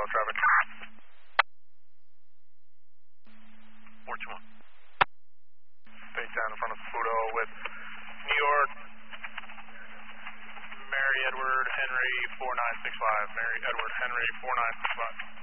southbound traffic. 421. Stay down in front of Pluto with New York, Mary Edward Henry 4965. Mary Edward Henry 4965.